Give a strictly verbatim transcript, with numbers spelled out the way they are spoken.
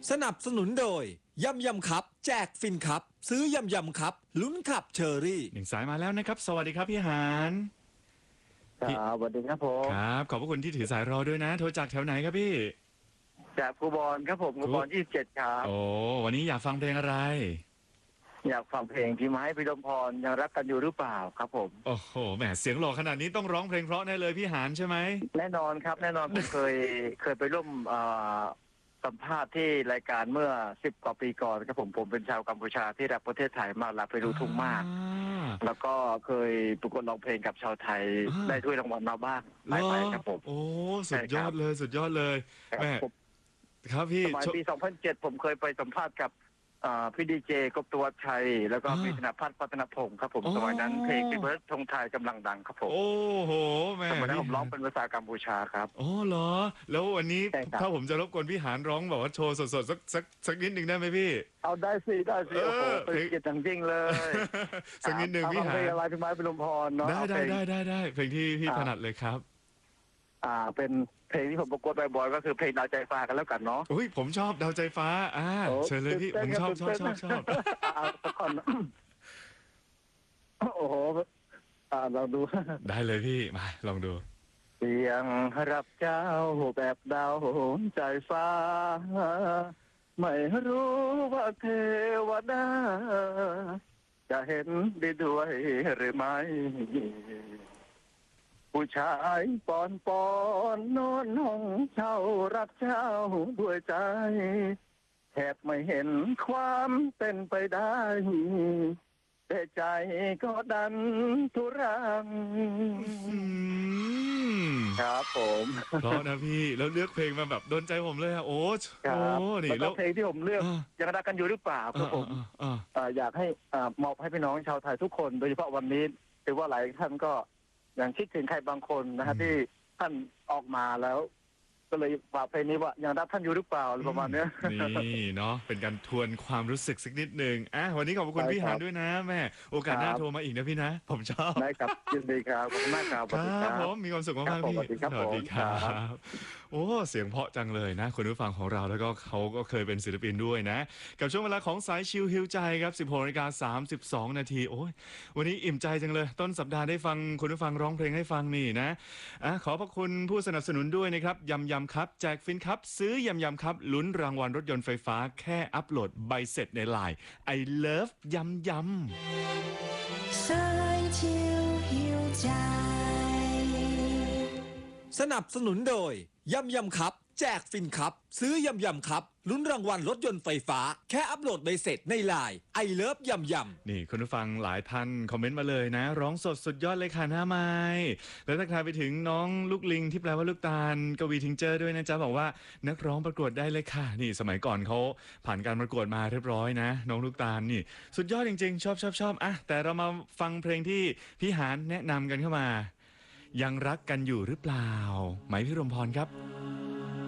สนับสนุนโดยยำยำครับแจกฟินครับซื้อยำยำครับลุ้นขับเชอรี่หนึ่งสายมาแล้วนะครับสวัสดีครับพี่หานครับสวัสดีครับผมครับขอบพระคุณที่ถือสายรอด้วยนะโทรจากแถวไหนครับพี่จากครูบอลครับผมครูบอลยี่สิบเจ็ดครับโอ้วันนี้อยากฟังเพลงอะไรอยากฟังเพลงที่ไม้พิรมพรยังรักกันอยู่หรือเปล่าครับผมโอ้โหแหมเสียงหล่อขนาดนี้ต้องร้องเพลงเพราะแน่เลยพี่หานใช่ไหมแน่นอนครับแน่นอนผมเคยเคยไปร่วมสัมภาษณ์ที่รายการเมื่อสิบกว่าปีก่อนครับผมผมเป็นชาวกัมพูชาที่รักประเทศไทยมากรักไปดูทุ่งมากแล้วก็เคยประกวดร้องเพลงกับชาวไทยได้ถ้วยรางวัลมาบ้างหลายไปครับผมโอ้สุดยอดเลยสุดยอดเลยแม่ครับพี่สมัยปีสองพันเจ็ดผมเคยไปสัมภาษณ์กับพี่ดีเจกบตัวชัยแล้วก็พี่ธนพัฒน์พัฒนพงศ์ครับผมสมัยนั้นเพลงเป็นเบิร์ดธงไทยกำลังดังครับผมโอ้โหแม่สมัยนั้นผมร้องเป็นภาษากัมพูชาครับอ๋อเหรอแล้ววันนี้ถ้าผมจะรบกวนพี่หานร้องแบบว่าโชว์สดๆสักสักสักนิดหนึ่งได้ไหมพี่เอาได้สิได้สิโอ้โหเป็นเกียรติจริงเลยสักนิดหนึ่งพี่หานเพลงอะไรพี่ไม้พิรมพรเนาะได้ได้ได้ได้ได้เพลงที่พี่ถนัดเลยครับอ่าเป็นเพลงที่ผมประกวดบ่อยๆก็คือเพลงดาวใจฟ้ากันแล้วกันเนาะอุ้ยผมชอบดาวใจฟ้าอ่าเชิญเลยพี่ผมชอบชอบชอบชอบเอาสักคนโอ้โหอ่าเราดูได้เลยพี่มาลองดูเสียงรับเจ้าแบบดาวใจฟ้าไม่รู้ว่าเทวดาจะเห็นได้ด้วยหรือไม่ผู้ชายปอนปอนนอนห้องเช่ารักเจ้าด้วยใจแทบไม่เห็นความเป็นไปได้แต่ใจก็ดันทุรังครับผมเพราะนะพี่แล้วเลือกเพลงมาแบบโดนใจผมเลยอะโอ้โหนี่แล้วเพลงที่ผมเลือกยังรักกันอยู่หรือเปล่าครับผมอยากให้มอบให้พี่น้องชาวไทยทุกคนโดยเฉพาะวันนี้ถือว่าหลายท่านก็อย่างคิดถึงใครบางคนนะฮะที่ท่านออกมาแล้วก็เลยฝากเพลงนี้ว่ายังรักท่านอยู่หรือเปล่าประมาณนี้นี่เนาะเป็นการทวนความรู้สึกสักนิดหนึ่งอ่ะวันนี้ขอบคุณพี่หานด้วยนะแม่โอกาสหน้าโทรมาอีกนะพี่นะผมชอบได้ครับยินดีครับขอบคุณมากครับครับผมมีความสุขมากๆพี่สวัสดีครับโอ้เสียงเพราะจังเลยนะคุณผู้ฟังของเราแล้วก็เขาก็เคยเป็นศิลปินด้วยนะกับช่วงเวลาของสายชิลฮิวใจครับสิบหกนาฬิกาสามสิบสองนาทีโอ้ยวันนี้อิ่มใจจังเลยต้นสัปดาห์ได้ฟังคุณผู้ฟังร้องเพลงให้ฟังนี่นะอ่ะขอขอบคุณผู้สนับสนุนด้วยนะครับยำยำครับแจกฟินครับซื้อยำยำครับลุ้นรางวัลรถยนต์ไฟฟ้าแค่อัปโหลดใบเสร็จในไลน์ I love ยำยำสายชิลฮิวใจสนับสนุนโดยยำยำครับแจกฟินครับซื้อยำยำครับลุ้นรางวัลรถยนต์ไฟฟ้าแค่อัปโหลดใบเสร็จในไลน์ I love ยำยำนี่คุณผู้ฟังหลายท่านคอมเมนต์มาเลยนะร้องสดสุดยอดเลยค่ะหน้าไม้แล้วทักทายไปถึงน้องลูกลิงที่แปลว่าลูกตาลกวีทิงเจอร์ด้วยนะจ๊ะบอกว่านักร้องประกวดได้เลยค่ะนี่สมัยก่อนเขาผ่านการประกวดมาเรียบร้อยนะน้องลูกตาลนี่สุดยอดจริงๆชอบชอบชอบอ่ะแต่เรามาฟังเพลงที่พี่หานแนะนำกันเข้ามายังรักกันอยู่หรือเปล่าไหมพี่รมพรครับ